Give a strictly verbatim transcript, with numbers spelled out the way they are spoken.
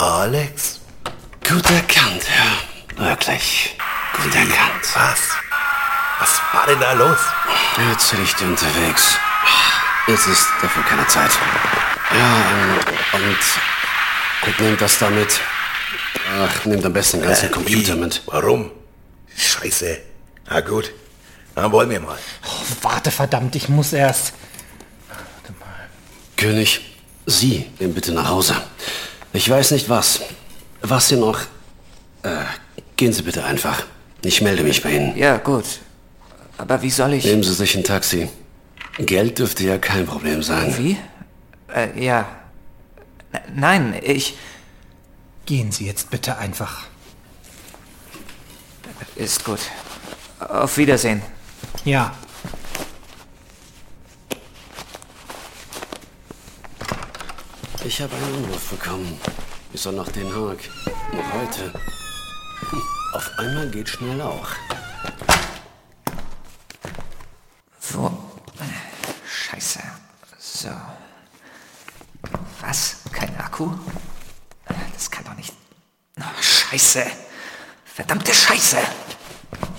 Alex? Gut erkannt, ja. Wirklich. Gut erkannt. Was? Was war denn da los? Erzähl ich dir unterwegs. Jetzt ist dafür keine Zeit. Ja, und, und nimm das da mit. Ach, nimm am besten den ganzen Äh, Computer wie? mit. Warum? Scheiße. Na gut, dann wollen wir mal. Oh, warte, verdammt, ich muss erst... Warte mal. König, Sie gehen bitte nach Hause. Ich weiß nicht was. Was Sie noch... Äh, gehen Sie bitte einfach. Ich melde mich bei Ihnen. Ja, gut. Aber wie soll ich... Nehmen Sie sich ein Taxi. Geld dürfte ja kein Problem sein. Wie? Äh, ja. N- Nein, ich... Gehen Sie jetzt bitte einfach. Ist gut. Auf Wiedersehen. Ja. Ich habe einen Anruf bekommen. Ich soll nach Den Haag. Noch heute. Hm, auf einmal geht schnell auch. Wo? Scheiße. So. Was? Kein Akku? Das kann doch nicht... Oh, Scheiße. Verdammte Scheiße.